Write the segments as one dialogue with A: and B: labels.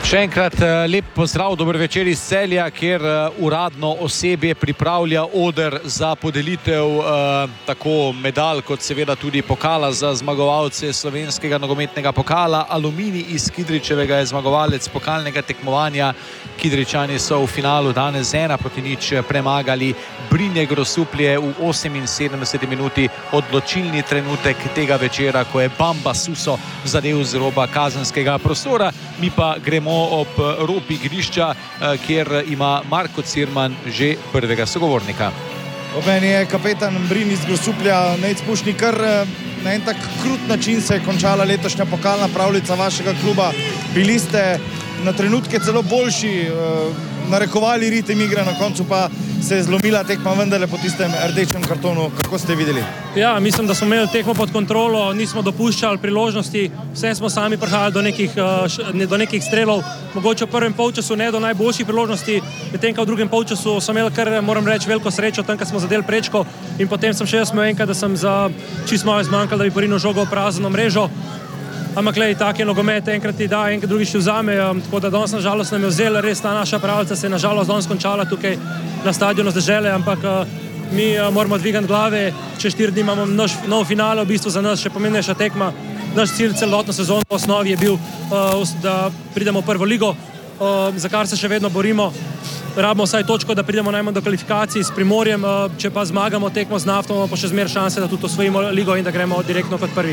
A: Še enkrat lep pozdrav, dober večer iz Celja, kjer uradno osebje pripravlja oder za podelitev tako medalj kot seveda tudi pokala za zmagovalce slovenskega nogometnega pokala. Aluminij iz Kidričevega je zmagovalec pokalnega tekmovanja. Kidričani so v finalu danes 1-0 premagali Brinje Grosuplje v 78 minuti, odločilni trenutek tega večera, ko je Bamba Suso zadev z roba kazenskega prostora. Mi pa gremo ob rob igrišča, kjer ima Marko Cirman že prvega sogovornika.
B: Ob meni je kapetan Brin iz Grosuplja, Nejc Pušnik. Kar na en tak krut način se je končala letošnja pokalna pravljica vašega kluba. Bili ste na trenutke celo boljši, narekovali ritem igre, na koncu pa se je zlomila tekma vendarle po tistem rdečem kartonu. Kako ste videli?
C: Ja, mislim, da smo imeli tekmo pod kontrolo, nismo dopuščali priložnosti, vsem smo sami prihajali do nekih strelov, mogoče v prvem polčasu ne do najboljših priložnosti, medtem ko v drugem polčasu smo imeli kar, moram reči, veliko srečo, tam, ko smo zadeli prečko, in potem sem še jaz imel enkrat, da sem za čisto malo zmanjkal, da bi porinil žogo v prazno mrežo. Ampak glej, tak je nogomet, enkrat ti da, enkrat drugič ti vzame, tako da danes nažalost nam je vzela res ta naša pravljica, se je nažalost danes končala tukaj na stadionu z Dežele, ampak mi moramo dvigati glave, čez 4 dni imamo nov finale, v bistvu za nas še pomembnejša tekma. Naš cilj celotno sezono v osnovi je bil, da pridemo v prvo ligo, za kar se še vedno borimo. Rabimo vsaj točko, da pridemo najmanj do kvalifikacij s Primorjem, če pa zmagamo tekmo z Nafto, imamo pa še zmer šanse, da tudi osvojimo ligo in da gremo direktno kot prvi.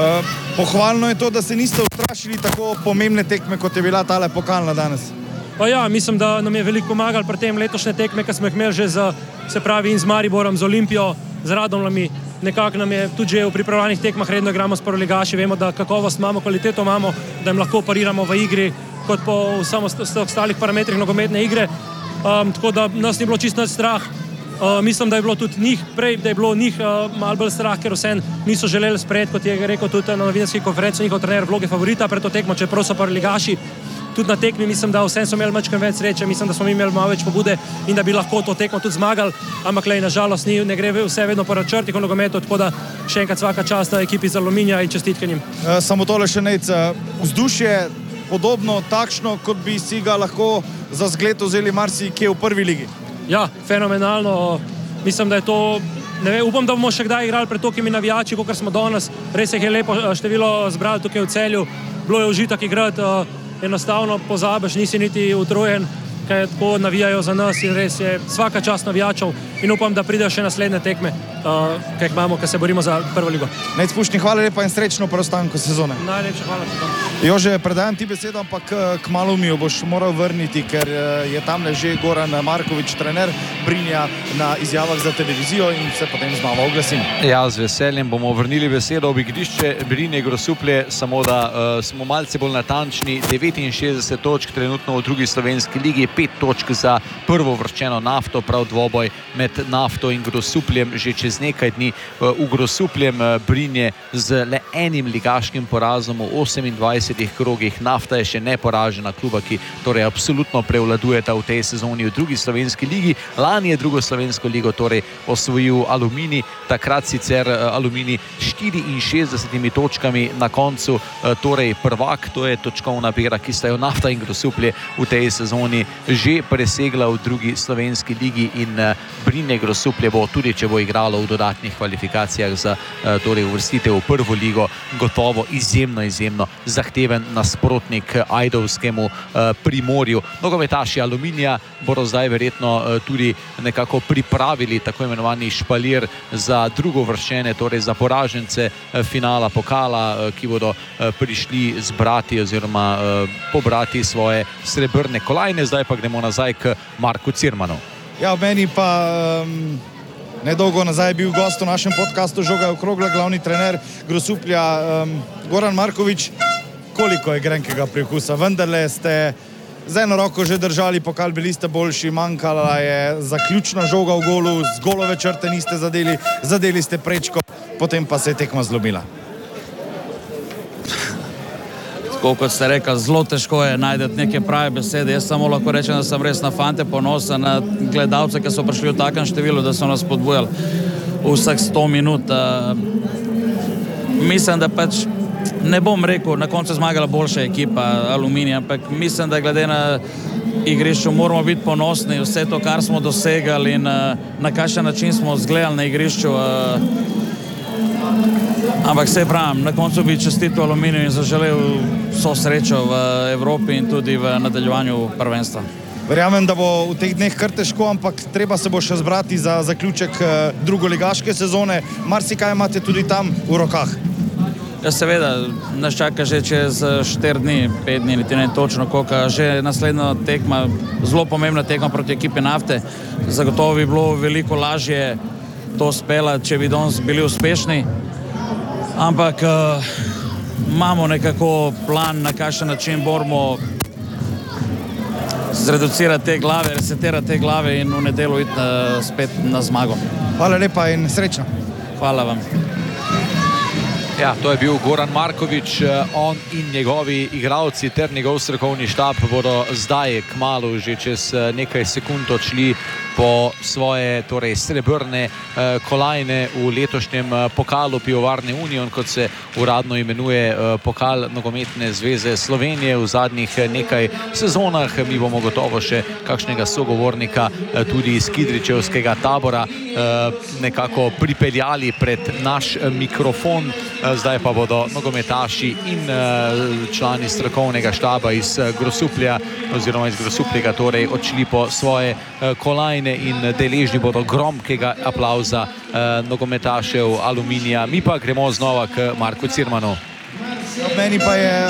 B: Pohvalno je to, da se niste ustrašili tako pomembne tekme, kot je bila tale pokalna danes.
C: Pa ja, mislim, da nam je veliko pomagal pri tem letošnje tekme, ki smo jih imeli že se pravi in z Mariborom, z Olimpijo, z Radomljami. Nekako nam je tudi že v pripravljalnih tekmah redno igramo s prvoligaši, vemo, da kakovost imamo, kvaliteto imamo, da jim lahko pariramo v igri, kot po samo ostalih parametrih nogometne igre. Tako da nas ni bilo čisto strah. Mislim, da je bilo tudi njih prej, da je bilo njih malo bolj strah, ker vsem niso želeli sprejeti, kot je rekel tudi na novinarski konferenci njihov trener, vloge favorita pred to tekmo, čeprav so prvoligaši. Tudi na tekmi mislim, da vsem so imeli malo več sreče, mislim, da smo imeli malo več pobude in da bi lahko to tekmo tudi zmagali, ampak nažalost ne gre vse vedno po načrtih v nogometu, tako da še enkrat svaka čast ekipi iz Aluminija in čestitke njim.
B: Samo tole še Nejc, vzdušje podobno, takšno, kot bi si ga lahko za zgled vzeli marsikje v prvi ligi.
C: Ja, fenomenalno. Mislim, da je to, ne vem, upam, da bomo še kdaj igrali pred tokimi navijači, kot smo danes. Res je lepo število zbrali tukaj v Celju. Bilo je užitek igrati, enostavno pozabiš, nisi niti utrujen, kaj tako navijajo za nas in res je svaka čast navijačev in upam, da pridejo še naslednje tekme, kaj imamo, kaj se borimo za prvo ligo.
B: Nejc Pušnik, hvala lepa in srečno preostanku sezone.
C: Najlepša hvala.
B: Jože, predajam ti besedo, ampak kmalu mi jo boš moral vrniti, ker je tamle že Goran Markovič, trener Brinja, na izjavah za televizijo in se potem znova oglasim.
A: Ja, z veseljem bomo vrnili besedo ob igrišče Brinje Grosuplje, samo da smo malce bolj natančni. 69 točk trenutno v drugi slovenski ligi, 5 točk za prvo vrščeno Nafto, prav dvoboj med Nafto in Grosupljem že čez nekaj dni. V Grosupljem Brinje z le enim ligaškim porazom v 28 krogih. Nafta je še neporažena kluba, ki torej absolutno prevladujeta v tej sezoni v drugi slovenski ligi. Lani je drugo slovensko ligo torej osvojil Aluminij, takrat sicer Aluminij 64 točkami na koncu, torej prvak, to je točkovna bera, ki sta jo Nafta in Grosuplje v tej sezoni že presegla v drugi slovenski ligi in Brinje Grosuplje bo, tudi če bo igralo v dodatnih kvalifikacijah za torej uvrstitev v prvo ligo, gotovo izjemno zahteven nasprotnik ajdovskemu Primorju. Nogometaši Aluminija bodo zdaj verjetno tudi nekako pripravili tako imenovani špalir za drugo vrščene, torej za poražence finala pokala, ki bodo prišli zbrati oziroma pobrati svoje srebrne kolajne. Zdaj pa gremo nazaj k Marku Cirmanu.
B: Ja, v meni pa nedolgo nazaj bil gost v našem podcastu Žoga je okrogla, glavni trener Grosuplja Goran Markovič. Koliko je grenkega prikusa? Vendarle ste z eno roko že držali pokal, bili ste boljši, manjkala je zaključna žoga v golu, z golove črte niste zadeli ste prečko, potem pa se je tekma zlomila.
D: Kot ste rekli, zelo težko je najti neke prave besede. Jaz samo lahko rečem, da sem res na fante ponosen, na gledalce, ki so prišli v takem številu, da so nas spodbujali vseh 100 minut. Mislim, da pač ne bom rekel, na koncu zmagala boljša ekipa Aluminija, ampak mislim, da glede na igrišču moramo biti ponosni vse to, kar smo dosegali in na kakšen način smo zgledali na igrišču. Ampak se pravim, na koncu bi čestitil Aluminiju in zaželel vso srečo v Evropi in tudi v nadaljevanju prvenstva.
B: Verjamem, da bo v teh dneh kar težko, ampak treba se bo še zbrati za zaključek drugoligaške sezone. Marsikaj imate tudi tam v rokah.
D: Ja, seveda, nas čaka že čez 4 dni, 5 dni, niti ne točno koliko, že naslednja tekma, zelo pomembna tekma proti ekipi Nafte. Zagotovo bi bilo veliko lažje to spela, če bi danes bili uspešni, ampak imamo nekako plan, na kakšen način moramo zreducirati te glave, resetirati te glave in v nedeljo iti spet na zmago.
B: Hvala lepa in srečno.
D: Hvala vam.
A: Ja, to je bil Goran Markovič, on in njegovi igralci ter njegov strokovni štab bodo zdaj kmalu, že čez nekaj sekund odšli po svoje srebrne kolajne v letošnjem pokalu Pivovarne Union, kot se uradno imenuje pokal Nogometne zveze Slovenije v zadnjih nekaj sezonah. Mi bomo gotovo še kakšnega sogovornika tudi iz Kidričevskega tabora nekako pripeljali pred naš mikrofon. Zdaj pa bodo nogometaši in člani strokovnega štaba iz Grosuplja oziroma iz Grosupljega odšli po svoje kolajne in deležni bodo gromkega aplauza nogometašev Aluminija. Mi pa gremo znova k Marku Cirmanu.
B: Meni pa je,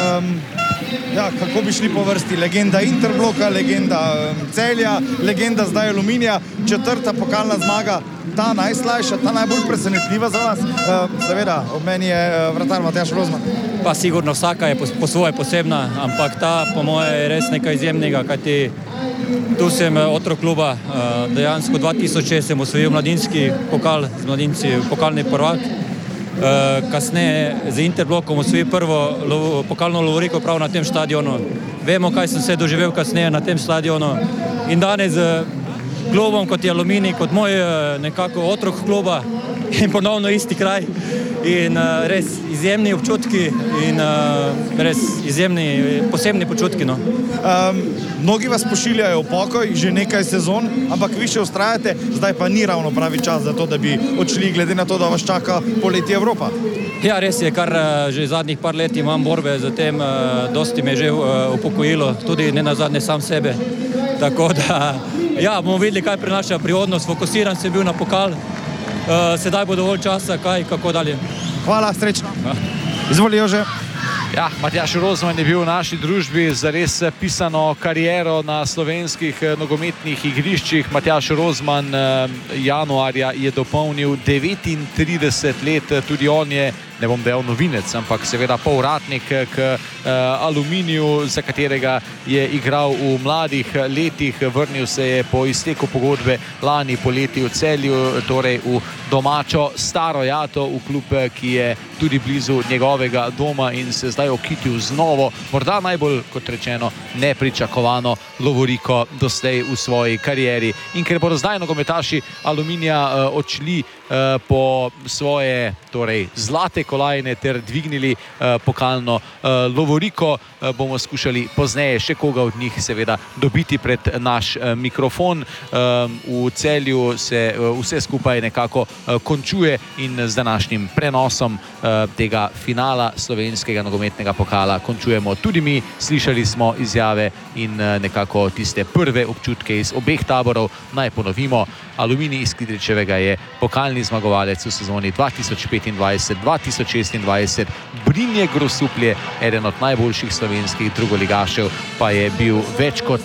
B: kako bi šli po vrsti, legenda Interbloka, legenda Celja, legenda zdaj Aluminija, 4. pokalna zmaga, ta najslajša, ta najbolj presenetljiva za vas. Seveda, ob meni je vratar Matjaž Rozman.
E: Pa sigurno vsaka je po svoje posebna, ampak ta po moje je res nekaj izjemnega, kajti tu sem otrok kluba, dejansko 2006 sem osvojil mladinski pokal z mladinci, pokalni prvak. Kasneje z Interblokom osvojil prvo pokalno lovoriko prav na tem stadionu. Vemo, kaj sem se doživel kasneje na tem stadionu. In danes z klubom, kot je Aluminij, kot moj nekako otrok kluba in ponovno isti kraj. In res izjemni občutki in res izjemni, posebni počutki.
B: Mnogi vas pošiljajo v pokoj že nekaj sezon, ampak vi še vztrajate, zdaj pa ni ravno pravi čas za to, da bi odšli, glede na to, da vas čaka poletje Evropa.
E: Ja, res je, kar že zadnjih par let imam borbe z tem, dosti me je že upokojilo, tudi ne nazadnje sam sebe. Tako da, ja, bomo videli, kaj prinaša prihodnost, fokusiran sem bil na pokal, sedaj bo dovolj časa, kako dalje.
B: Hvala, srečno. Izvoli, Jože.
A: Ja, Matjaž Rozman je bil v naši družbi za res pisano kariero na slovenskih nogometnih igriščih. Matjaž Rozman januarja je dopolnil 39 let, tudi on je, ne bom dejal novinec, ampak seveda povratnik k Aluminiju, za katerega je igral v mladih letih. Vrnil se je po izteku pogodbe lani poleti v Celju, torej v domačo Staro Jato, v klub, ki je tudi blizu njegovega doma in se zdaj okitil z novo, morda najbolj, kot rečeno, nepričakovano lovoriko doslej v svoji karieri. In ker bodo zdaj nogometaši Aluminija odšli po svoje zlate kolajne ter dvignili pokalno lovoriko, bomo skušali pozneje še koga od njih seveda dobiti pred naš mikrofon. V Celju se vse skupaj nekako končuje in z današnjim prenosom tega finala slovenskega nogometnega pokala končujemo tudi mi. Slišali smo izjave in nekako tiste prve občutke iz obeh taborov. Naj ponovimo, Aluminij iz Kidričevega je pokalni zmagovalec v sezoni 2025-2026. Brinje Grosuplje, eden od najboljših slovenskih drugoligašev, pa je bil več kot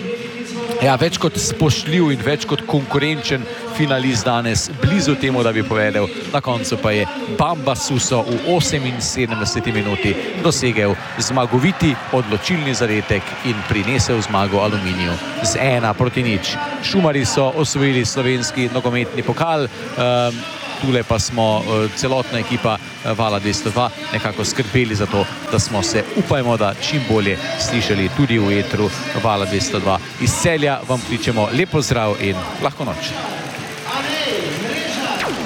A: spoštljiv in več kot konkurenčen finalist danes, blizu temu, da bi povedal. Na koncu pa je Bamba Suso v 78 minuti dosegel zmagoviti odločilni zadetek in prinesel zmago Aluminiju z 1-0. Šumarji so osvojili slovenski nogometni pokal. Tule pa smo celotna ekipa Vala 202 nekako skrbeli za to, da smo se, upajmo, da čim bolje slišali tudi v etru Vala 202. Iz Celja vam kličemo lep pozdrav in lahko noč.